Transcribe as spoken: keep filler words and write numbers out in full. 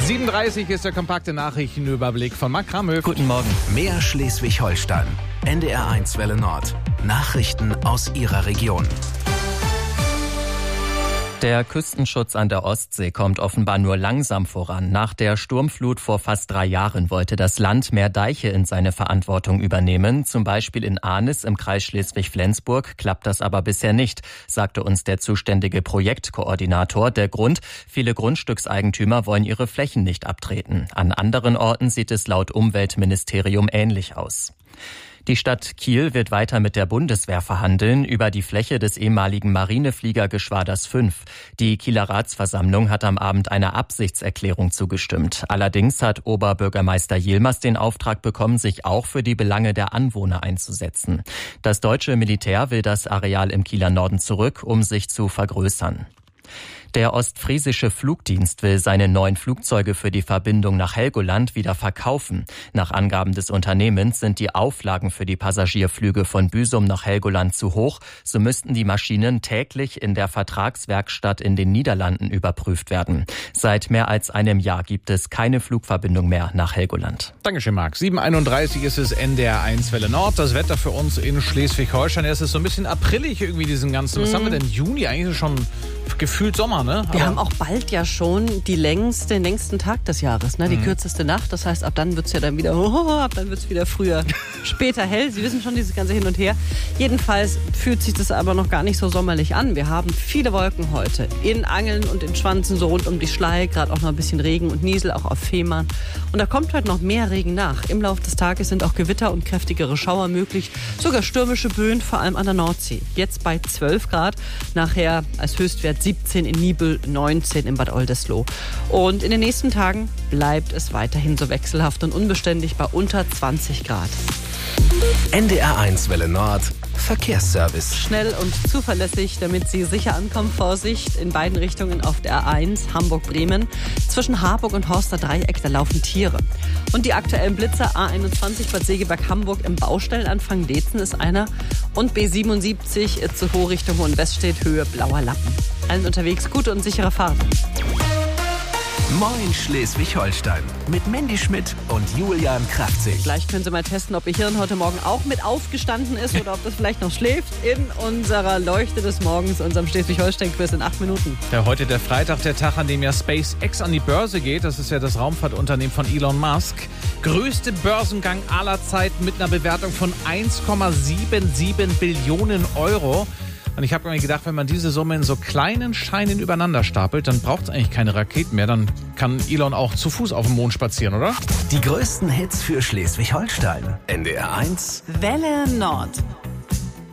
sieben Uhr dreißig ist der kompakte Nachrichtenüberblick von Marc Kramhöft. Guten Morgen. Mehr Schleswig-Holstein. N D R eins Welle Nord. Nachrichten aus Ihrer Region. Der Küstenschutz an der Ostsee kommt offenbar nur langsam voran. Nach der Sturmflut vor fast drei Jahren wollte das Land mehr Deiche in seine Verantwortung übernehmen. Zum Beispiel in Arnis im Kreis Schleswig-Flensburg klappt das aber bisher nicht, sagte uns der zuständige Projektkoordinator. Der Grund: viele Grundstückseigentümer wollen ihre Flächen nicht abtreten. An anderen Orten sieht es laut Umweltministerium ähnlich aus. Die Stadt Kiel wird weiter mit der Bundeswehr verhandeln über die Fläche des ehemaligen Marinefliegergeschwaders fünf. Die Kieler Ratsversammlung hat am Abend einer Absichtserklärung zugestimmt. Allerdings hat Oberbürgermeister Yilmaz den Auftrag bekommen, sich auch für die Belange der Anwohner einzusetzen. Das deutsche Militär will das Areal im Kieler Norden zurück, um sich zu vergrößern. Der ostfriesische Flugdienst will seine neuen Flugzeuge für die Verbindung nach Helgoland wieder verkaufen. Nach Angaben des Unternehmens sind die Auflagen für die Passagierflüge von Büsum nach Helgoland zu hoch. So müssten die Maschinen täglich in der Vertragswerkstatt in den Niederlanden überprüft werden. Seit mehr als einem Jahr gibt es keine Flugverbindung mehr nach Helgoland. Dankeschön, Marc. sieben Uhr einunddreißig ist es, N D R eins Welle Nord. Das Wetter für uns in Schleswig-Holstein. Es ist so ein bisschen aprillig irgendwie, diesen ganzen. Was mm. haben wir denn? Juni? Eigentlich schon gefühlt Sommer, ne? Wir Aber haben auch bald ja schon die längste, den längsten Tag des Jahres, ne? Die mhm. kürzeste Nacht. Das heißt, ab dann wird es ja dann wieder, oh, ab dann wird es wieder früher, später hell. Sie wissen schon, dieses ganze Hin und Her. Jedenfalls fühlt sich das aber noch gar nicht so sommerlich an. Wir haben viele Wolken heute. In Angeln und in Schwanzen, so rund um die Schlei. Gerade auch noch ein bisschen Regen und Niesel, auch auf Fehmarn. Und da kommt heute noch mehr Regen nach. Im Laufe des Tages sind auch Gewitter und kräftigere Schauer möglich. Sogar stürmische Böen, vor allem an der Nordsee. Jetzt bei zwölf Grad. Nachher als Höchstwert siebzehn in Nibel, neunzehn in Bad Oldesloe. Und in den nächsten Tagen bleibt es weiterhin so wechselhaft und unbeständig bei unter zwanzig Grad. N D R eins Welle Nord. Verkehrsservice. Schnell und zuverlässig, damit Sie sicher ankommen. Vorsicht in beiden Richtungen auf der A eins Hamburg-Bremen. Zwischen Harburg und Horster Dreieck, da laufen Tiere. Und die aktuellen Blitzer: A einundzwanzig Bad Segeberg-Hamburg im Baustellenanfang Deetzen ist einer. Und B siebenundsiebzig Itzehoe Richtung Hohenweststedt, Höhe Blauer Lappen. Allen unterwegs gute und sichere Fahrt. Moin Schleswig-Holstein mit Mandy Schmidt und Julian Kraftzig. Gleich können Sie mal testen, ob Ihr Hirn heute Morgen auch mit aufgestanden ist oder ob das vielleicht noch schläft in unserer Leuchte des Morgens, unserem Schleswig-Holstein-Quiz in acht Minuten. Ja, heute der Freitag, der Tag, an dem ja SpaceX an die Börse geht. Das ist ja das Raumfahrtunternehmen von Elon Musk. Größte Börsengang aller Zeiten mit einer Bewertung von eins Komma siebenundsiebzig Billionen Euro. Und ich habe mir gedacht, wenn man diese Summe in so kleinen Scheinen übereinander stapelt, dann braucht es eigentlich keine Raketen mehr. Dann kann Elon auch zu Fuß auf dem Mond spazieren, oder? Die größten Hits für Schleswig-Holstein. N D R eins Welle Nord.